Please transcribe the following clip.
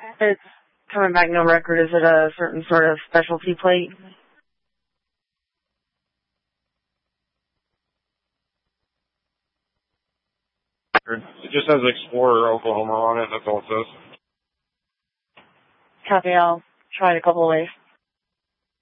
It's coming back no record. Is it a certain sort of specialty plate? It just has Explorer, Oklahoma on it. That's all it says. Copy. I'll try it a couple of ways.